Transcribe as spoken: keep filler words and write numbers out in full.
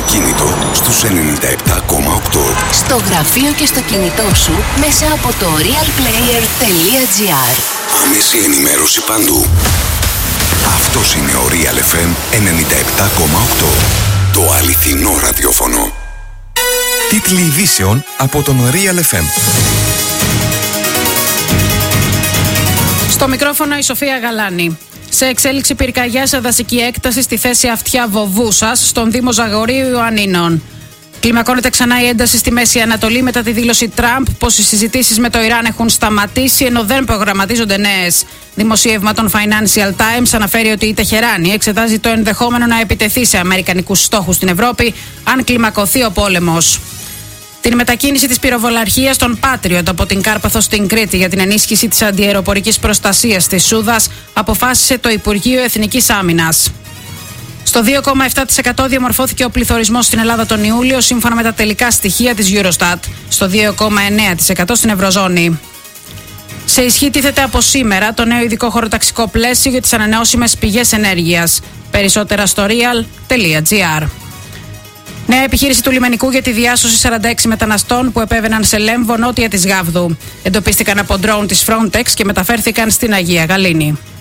αυτοκίνητο στους ενενήντα επτά κόμμα οκτώ. Στο γραφείο και στο κινητό σου μέσα από το realplayer τελεία gr. Άμεση ενημέρωση παντού. Αυτός είναι ο Real εφ εμ ενενήντα επτά κόμμα οκτώ. Το αληθινό ραδιόφωνο. Τίτλοι ειδήσεων από τον Real εφ εμ. Στο μικρόφωνο η Σοφία Γαλάνη. Σε εξέλιξη πυρκαγιά σε δασική έκταση στη θέση Αυτιά Βοβούσας, στον Δήμο Ζαγορείου Ιωαννίνων. Κλιμακώνεται ξανά η ένταση στη Μέση Ανατολή μετά τη δήλωση Τραμπ πως οι συζητήσεις με το Ιράν έχουν σταματήσει ενώ δεν προγραμματίζονται νέες. Δημοσίευμα των Financial Times αναφέρει ότι η Τεχεράνη εξετάζει το ενδεχόμενο να επιτεθεί σε αμερικανικούς στόχους στην Ευρώπη αν κλιμακωθεί ο πόλεμος. Την μετακίνηση της πυροβολαρχίας των Patriot από την Κάρπαθο στην Κρήτη για την ενίσχυση της αντιαεροπορικής προστασίας της Σούδας αποφάσισε το Υπουργείο Εθνικής Άμυνας. Στο δύο κόμμα επτά τοις εκατό διαμορφώθηκε ο πληθωρισμός στην Ελλάδα τον Ιούλιο σύμφωνα με τα τελικά στοιχεία της Eurostat, στο δύο κόμμα εννέα τοις εκατό στην Ευρωζώνη. Σε ισχύ τίθεται από σήμερα το νέο ειδικό χωροταξικό πλαίσιο για τις ανανεώσιμες πηγές ενέργειας. Περισσότερα στο real τελεία gr. Νέα επιχείρηση του λιμενικού για τη διάσωση σαράντα έξι μεταναστών που επέβαιναν σε Λέμβο νότια της Γάβδου. Εντοπίστηκαν από ντρόουν της Frontex και μεταφέρθηκαν στην Αγία Γαλήνη.